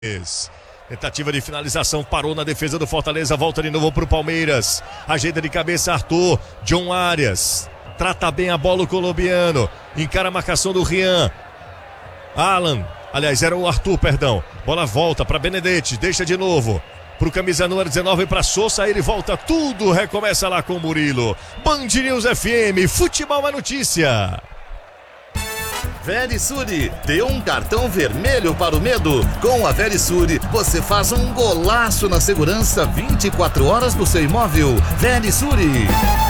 Tentativa de finalização, parou na defesa do Fortaleza, volta de novo pro Palmeiras. Ajeita de cabeça Arthur, John Arias. Trata bem a bola o colombiano. Encara a marcação do Rian. Alan, aliás, era o Arthur, perdão. Bola volta para Benedetti, deixa de novo. Pro camisa número 19 para Sousa, ele volta tudo, recomeça lá com o Murilo. Band News FM, futebol é notícia. Verisure, deu um cartão vermelho para o medo. Com a Verisure, você faz um golaço na segurança 24 horas do seu imóvel. Verisure.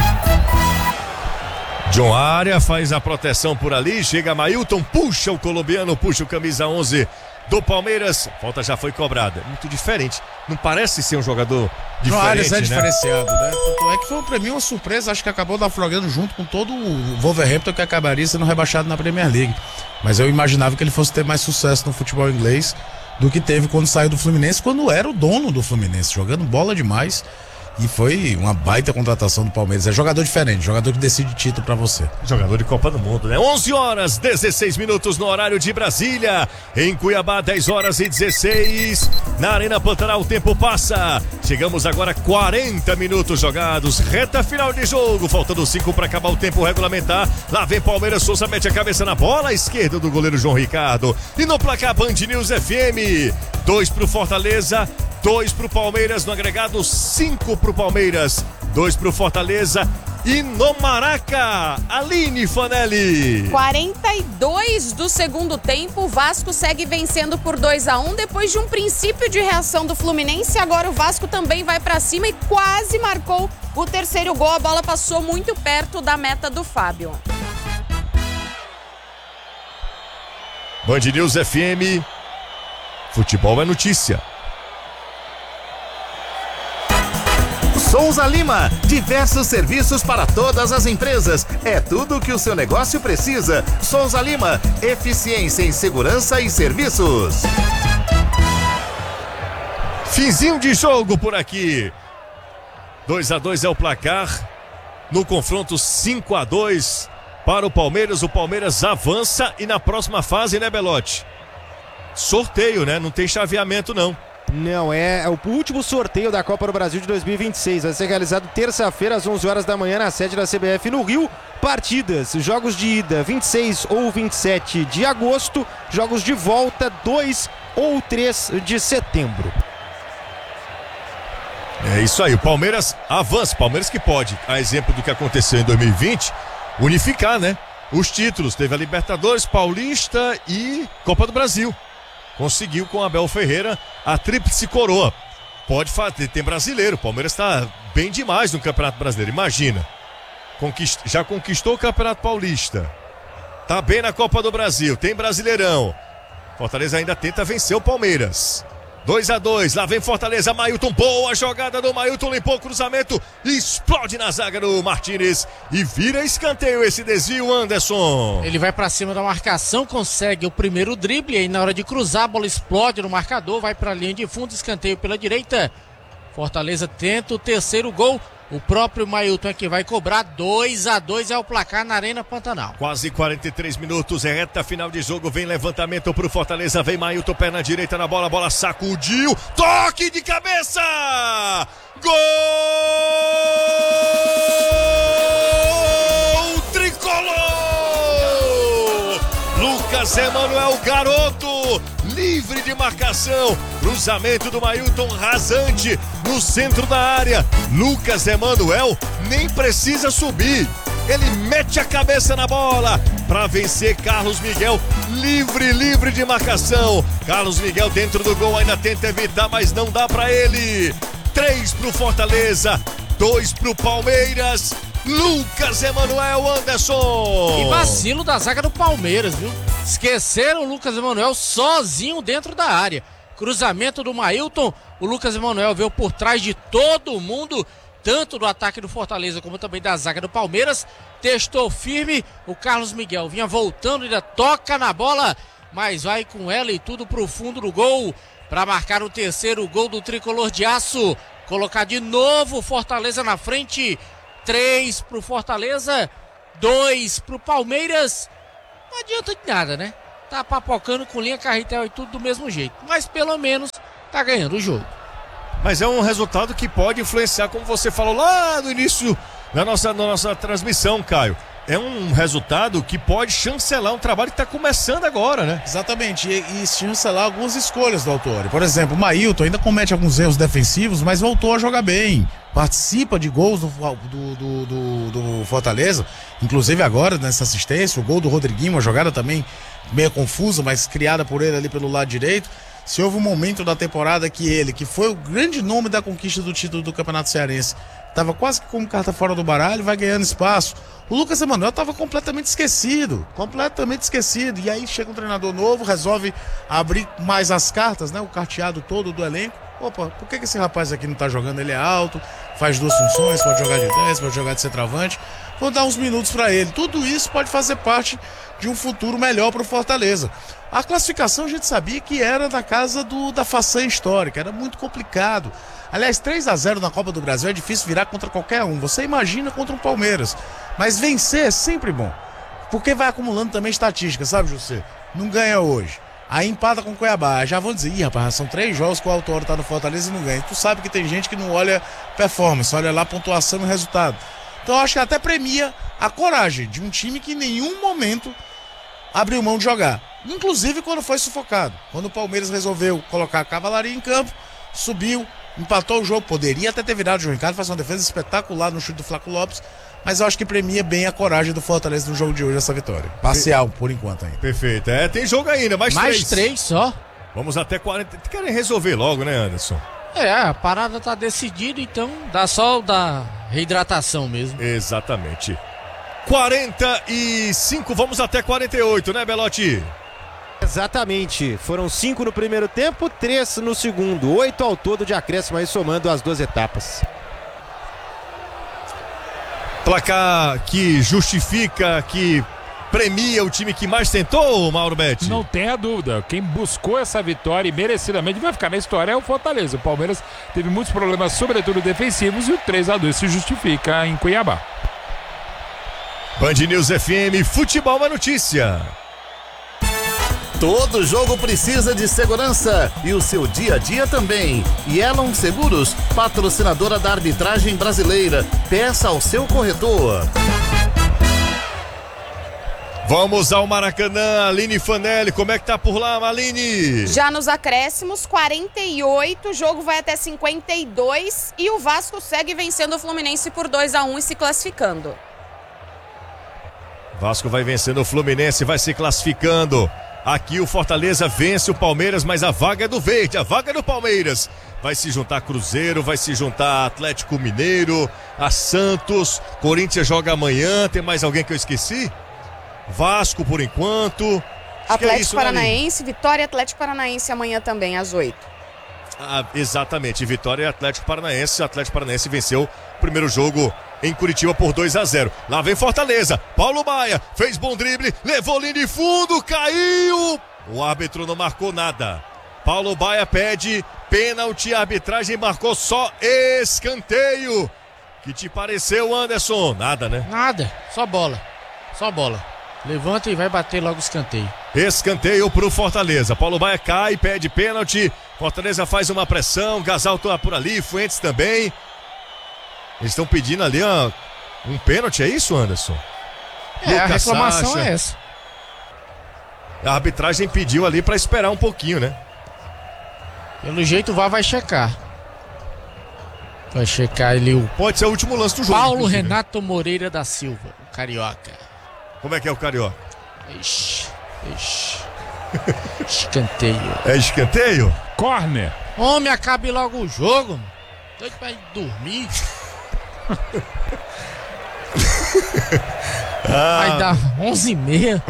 John Arias faz a proteção por ali, chega Mailton, puxa o colombiano, puxa o camisa 11 do Palmeiras. Falta já foi cobrada, muito diferente, não parece ser um jogador diferente, John Arias é né? diferenciado, né? Tanto é que foi pra mim uma surpresa, acho que acabou naufragando junto com todo o Wolverhampton, que acabaria sendo rebaixado na Premier League. Mas eu imaginava que ele fosse ter mais sucesso no futebol inglês do que teve quando saiu do Fluminense, quando era o dono do Fluminense, jogando bola demais. E foi uma baita contratação do Palmeiras. É jogador diferente, jogador que decide título pra você. Jogador de Copa do Mundo, né? 11 horas, 16 minutos no horário de Brasília. Em Cuiabá, 10 horas e 16. Na Arena Pantanal, o tempo passa. Chegamos agora a 40 minutos jogados. Reta final de jogo. Faltando 5 para acabar o tempo regulamentar. Lá vem Palmeiras, Sousa mete a cabeça na bola. À esquerda do goleiro João Ricardo. E no placar Band News FM. 2 pro Fortaleza. 2 pro Palmeiras, no agregado 5 pro Palmeiras, 2 pro Fortaleza. E no Maraca, Aline Fanelli. 42 do segundo tempo, o Vasco segue vencendo por 2-1 depois de um princípio de reação do Fluminense. Agora o Vasco também vai pra cima e quase marcou o terceiro gol. A bola passou muito perto da meta do Fábio. Band News FM, futebol é notícia. Souza Lima, diversos serviços para todas as empresas. É tudo o que o seu negócio precisa. Souza Lima, eficiência em segurança e serviços. Finzinho de jogo por aqui. 2-2 é o placar. No confronto 5-2 para o Palmeiras. O Palmeiras avança e na próxima fase, né, Belotti? Sorteio, né? Não tem chaveamento, não. Não, é o último sorteio da Copa do Brasil de 2026. Vai ser realizado terça-feira às 11 horas da manhã na sede da CBF no Rio. Partidas, jogos de ida 26 ou 27 de agosto, jogos de volta 2 ou 3 de setembro. É isso aí, o Palmeiras avança, Palmeiras que pode, a exemplo do que aconteceu em 2020, unificar, né? Os títulos, teve a Libertadores, Paulista e Copa do Brasil. Conseguiu com Abel Ferreira a tríplice coroa. Pode fazer, tem brasileiro. O Palmeiras está bem demais no Campeonato Brasileiro. Imagina. Já conquistou o Campeonato Paulista. Tá bem na Copa do Brasil. Tem Brasileirão. Fortaleza ainda tenta vencer o Palmeiras. 2-2, lá vem Fortaleza, Mailton, boa jogada do Mailton, limpou o cruzamento, explode na zaga do Martínez e vira escanteio esse desvio, Anderson. Ele vai pra cima da marcação, consegue o primeiro drible, aí na hora de cruzar a bola explode no marcador, vai pra linha de fundo, escanteio pela direita. Fortaleza tenta o terceiro gol. O próprio Mailton é que vai cobrar. 2-2 é o placar na Arena Pantanal. Quase 43 minutos, é reta final de jogo. Vem levantamento pro Fortaleza. Vem Mailton, perna direita na bola. A bola sacudiu. Toque de cabeça! Gol! Tricolor! Lucas Emanuel, garoto! Livre de marcação, cruzamento do Mailton rasante no centro da área. Lucas Emanuel nem precisa subir, ele mete a cabeça na bola para vencer Carlos Miguel, livre de marcação. Carlos Miguel dentro do gol ainda tenta evitar, mas não dá para ele. 3 pro Fortaleza, 2 pro Palmeiras. Lucas Emanuel, Anderson. Que vacilo da zaga do Palmeiras, viu? Esqueceram o Lucas Emanuel sozinho dentro da área. Cruzamento do Mailton. O Lucas Emanuel veio por trás de todo mundo, tanto do ataque do Fortaleza como também da zaga do Palmeiras. Testou firme. O Carlos Miguel vinha voltando, ainda toca na bola, mas vai com ela e tudo pro fundo do gol para marcar o terceiro gol do Tricolor de Aço. Colocar de novo o Fortaleza na frente. 3 pro Fortaleza, 2 pro Palmeiras. Não adianta de nada, né? tá papocando com linha, carretel e tudo do mesmo jeito. Mas pelo menos tá ganhando o jogo. Mas é um resultado que pode influenciar, como você falou lá no início da nossa transmissão, Caio. É um resultado que pode chancelar um trabalho que está começando agora, né? Exatamente, e chancelar algumas escolhas do Autori. Por exemplo, o Mailton ainda comete alguns erros defensivos, mas voltou a jogar bem. Participa de gols do Fortaleza, inclusive agora nessa assistência, o gol do Rodriguinho, uma jogada também meio confusa, mas criada por ele ali pelo lado direito. Se houve um momento da temporada que foi o grande nome da conquista do título do Campeonato Cearense, estava quase que como carta fora do baralho, vai ganhando espaço. O Lucas Emanuel estava completamente esquecido. E aí chega um treinador novo, resolve abrir mais as cartas, né? O carteado todo do elenco. Opa, por que esse rapaz aqui não tá jogando? Ele é alto, faz duas funções, pode jogar de 10, pode jogar de centroavante. Vou dar uns minutos para ele. Tudo isso pode fazer parte de um futuro melhor para o Fortaleza. A classificação a gente sabia que era na casa da façanha histórica, era muito complicado. Aliás, 3-0 na Copa do Brasil é difícil virar contra qualquer um. Você imagina contra um Palmeiras. Mas vencer é sempre bom. Porque vai acumulando também estatística, sabe, José? Não ganha hoje. Aí empata com o Cuiabá. Já vão dizer, rapaz, são 3 jogos que o Autori tá no Fortaleza e não ganha. Tu sabe que tem gente que não olha performance, olha lá pontuação e resultado. Então eu acho que até premia a coragem de um time que em nenhum momento abriu mão de jogar. Inclusive quando foi sufocado. Quando o Palmeiras resolveu colocar a cavalaria em campo, subiu, empatou o jogo. Poderia até ter virado o João Ricardo, fazer uma defesa espetacular no chute do Flaco Lopes. Mas eu acho que premia bem a coragem do Fortaleza no jogo de hoje, essa vitória. Parcial, por enquanto ainda. Perfeito. Tem jogo ainda, mais 3 só. Vamos até 40. Querem resolver logo, né, Anderson? A parada tá decidida, então dá só da reidratação mesmo. Exatamente. 45, vamos até 48, né, Belotti? Exatamente. Foram 5 no primeiro tempo, 3 no segundo. 8 ao todo de acréscimo aí, somando as 2 etapas. Placar que justifica, que premia o time que mais tentou, Mauro Betti? Não tenha dúvida. Quem buscou essa vitória e merecidamente vai ficar na história é o Fortaleza. O Palmeiras teve muitos problemas, sobretudo defensivos, e o 3-2 se justifica em Cuiabá. Band News FM, futebol é notícia. Todo jogo precisa de segurança e o seu dia a dia também. Yellow Seguros, patrocinadora da arbitragem brasileira. Peça ao seu corretor. Vamos ao Maracanã, Aline Fanelli, como é que tá por lá, Aline? Já nos acréscimos, 48, o jogo vai até 52 e o Vasco segue vencendo o Fluminense por 2-1 e se classificando. Vasco vai vencendo o Fluminense, vai se classificando. Aqui o Fortaleza vence o Palmeiras, mas a vaga é do Verde, a vaga é do Palmeiras. Vai se juntar Cruzeiro, vai se juntar Atlético Mineiro, a Santos, Corinthians joga amanhã, tem mais alguém que eu esqueci? Vasco por enquanto. Atlético Paranaense, Vitória e Atlético Paranaense amanhã também, às 8. Exatamente, Vitória e Atlético Paranaense. O Atlético Paranaense venceu o primeiro jogo em Curitiba por 2-0. Lá vem Fortaleza, Paulo Baia fez bom drible, levou linha de fundo, caiu. O árbitro não marcou nada. Paulo Baia pede pênalti, a arbitragem marcou só escanteio. Que te pareceu, Anderson? Nada, né? Nada, só bola. Levanta e vai bater logo o escanteio. Escanteio pro Fortaleza. Paulo Baia cai, pede pênalti. Fortaleza faz uma pressão, Gasal tá por ali, Fuentes também. Eles estão pedindo ali um pênalti, é isso, Anderson? A reclamação é essa. A arbitragem pediu ali pra esperar um pouquinho, né? Pelo jeito o VAR vai checar. Vai checar ele. Pode ser o último lance do jogo. Paulo inclusive. Renato Moreira da Silva, o carioca. Como é que é o carioca? Ixi. Escanteio. É escanteio? Corner. Homem, acabe logo o jogo, mano. Doido pra ir dormir. Vai dar 11h30.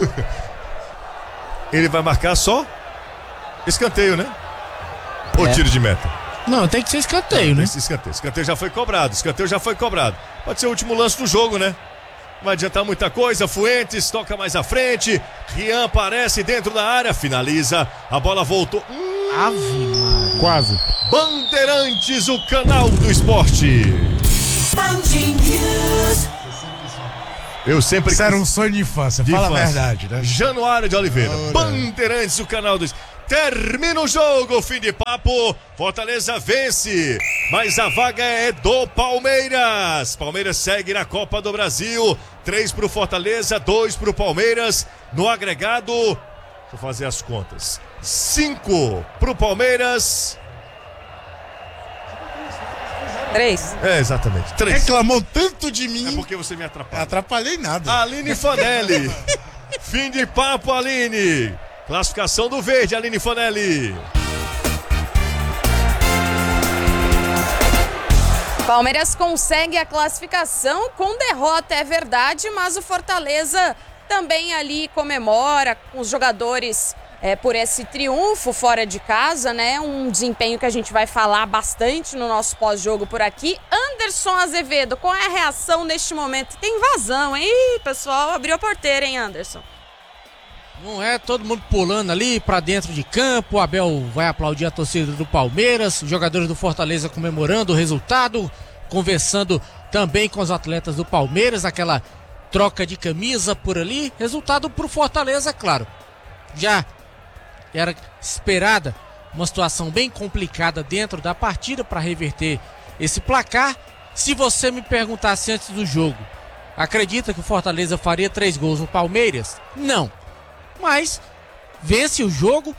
Ele vai marcar só escanteio, né? Ou tiro de meta? Não, tem que ser escanteio, né? Escanteio já foi cobrado. Pode ser o último lance do jogo, né? Não vai adiantar muita coisa. Fuentes toca mais à frente. Rian aparece dentro da área, finaliza. A bola voltou. Ave Maria. Quase. Bandeirantes, o canal do esporte. Eu sempre Isso era um sonho de infância, fala a verdade, né? Januário de Oliveira, Bandeirantes, o canal 2. Termina o jogo, fim de papo. Fortaleza vence, mas a vaga é do Palmeiras. Palmeiras segue na Copa do Brasil. 3 pro Fortaleza, 2 pro Palmeiras. No agregado, deixa eu fazer as contas. 5 pro Palmeiras. 3. É, exatamente. 3. Reclamou tanto de mim. É porque você me atrapalha. Atrapalhei nada. Aline Fanelli. Fim de papo, Aline. Classificação do verde, Aline Fanelli. Palmeiras consegue a classificação com derrota, é verdade, mas o Fortaleza também ali comemora com os jogadores por esse triunfo fora de casa, né? Um desempenho que a gente vai falar bastante no nosso pós-jogo por aqui. Anderson Azevedo, qual é a reação neste momento? Tem invasão, hein? Ih, pessoal, abriu a porteira, hein, Anderson? Não é todo mundo pulando ali pra dentro de campo. O Abel vai aplaudir a torcida do Palmeiras, os jogadores do Fortaleza comemorando o resultado, conversando também com os atletas do Palmeiras, aquela troca de camisa por ali. Resultado pro Fortaleza, claro. Já era esperada uma situação bem complicada dentro da partida para reverter esse placar. Se você me perguntasse antes do jogo, acredita que o Fortaleza faria 3 gols no Palmeiras? Não. Mas vence o jogo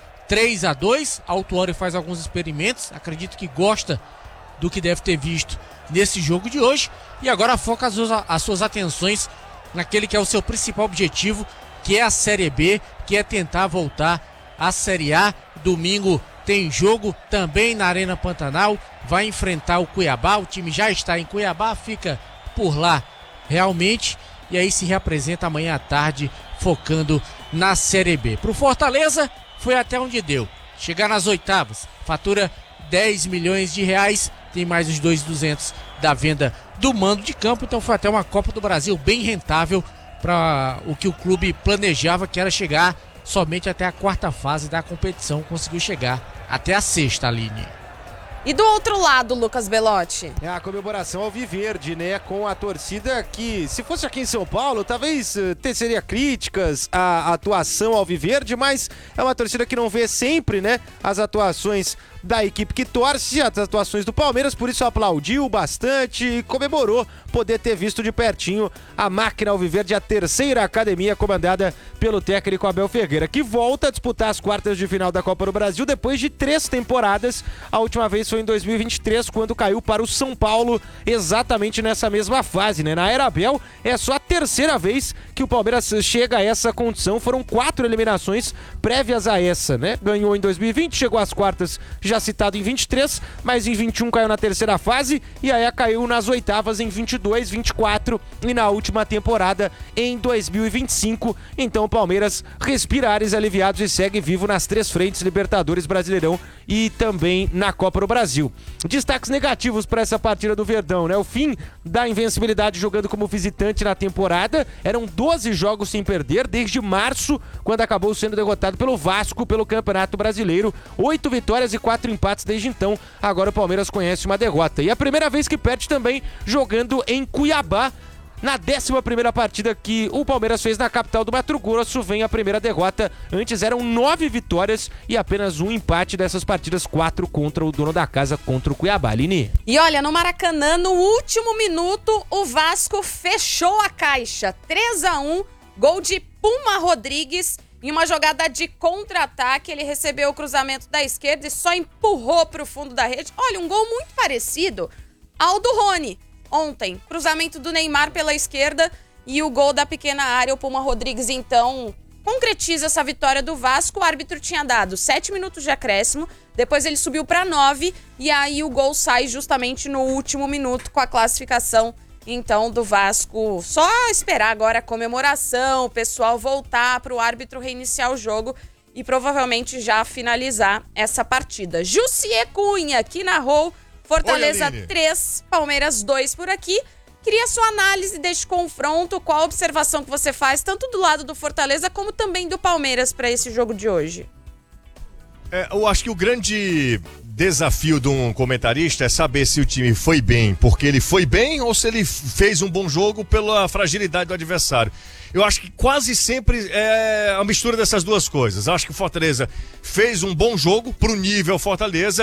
3-2. Autuori faz alguns experimentos. Acredito que gosta do que deve ter visto nesse jogo de hoje. E agora foca as suas atenções naquele que é o seu principal objetivo, que é a Série B, que é tentar voltar à Série A. Domingo tem jogo também na Arena Pantanal. Vai enfrentar o Cuiabá. O time já está em Cuiabá, fica por lá realmente. E aí se reapresenta amanhã à tarde, focando na Série B. Pro Fortaleza, foi até onde deu. Chegar nas oitavas, fatura 10 milhões de reais, tem mais os 2.200 da venda do mando de campo, então foi até uma Copa do Brasil bem rentável para o que o clube planejava, que era chegar somente até a 4ª fase da competição, conseguiu chegar até a 6ª, Aline. E do outro lado, Lucas Belotti? É a comemoração alviverde, né? Com a torcida que, se fosse aqui em São Paulo, talvez teceria críticas à atuação alviverde, mas é uma torcida que não vê sempre, né? As atuações da equipe que torce, as atuações do Palmeiras, por isso aplaudiu bastante e comemorou poder ter visto de pertinho a máquina alviverde, a 3ª academia comandada pelo técnico Abel Ferreira, que volta a disputar as quartas de final da Copa do Brasil depois de 3 temporadas. A última vez foi em 2023, quando caiu para o São Paulo, exatamente nessa mesma fase, né? Na era Abel, é só a 3ª vez que o Palmeiras chega a essa condição. Foram 4 eliminações prévias a essa, né? Ganhou em 2020, chegou às quartas, já citado em 23, mas em 21 caiu na 3ª fase e aí caiu nas oitavas em 22, 24 e na última temporada em 2025. Então o Palmeiras respira ares aliviados e segue vivo nas 3 frentes, Libertadores, Brasileirão e também na Copa do Brasil. Destaques negativos para essa partida do Verdão, né? O fim da invencibilidade jogando como visitante na temporada. Eram 12 jogos sem perder desde março, quando acabou sendo derrotado pelo Vasco pelo Campeonato Brasileiro. 8 vitórias e 4 empates desde então. Agora o Palmeiras conhece uma derrota. E a primeira vez que perde também jogando em Cuiabá. Na 11ª partida que o Palmeiras fez na capital do Mato Grosso, vem a primeira derrota. Antes eram 9 vitórias e apenas 1 empate dessas partidas, 4 contra o dono da casa, contra o Cuiabá. Aline. E olha, no Maracanã, no último minuto, o Vasco fechou a caixa. 3-1, gol de Puma Rodrigues. Em uma jogada de contra-ataque, ele recebeu o cruzamento da esquerda e só empurrou para o fundo da rede. Olha, um gol muito parecido ao do Rony. Ontem, cruzamento do Neymar pela esquerda e o gol da pequena área. O Puma Rodrigues, então, concretiza essa vitória do Vasco. O árbitro tinha dado 7 minutos de acréscimo, depois ele subiu para 9 e aí o gol sai justamente no último minuto com a classificação, então, do Vasco. Só esperar agora a comemoração, o pessoal voltar para o árbitro reiniciar o jogo e provavelmente já finalizar essa partida. Jussier Cunha, que narrou Fortaleza 3, Palmeiras 2 por aqui. Queria sua análise deste confronto, qual a observação que você faz, tanto do lado do Fortaleza como também do Palmeiras para esse jogo de hoje. Eu acho que o grande desafio de um comentarista é saber se o time foi bem porque ele foi bem ou se ele fez um bom jogo pela fragilidade do adversário. Eu acho que quase sempre é a mistura dessas duas coisas. Acho que o Fortaleza fez um bom jogo pro nível Fortaleza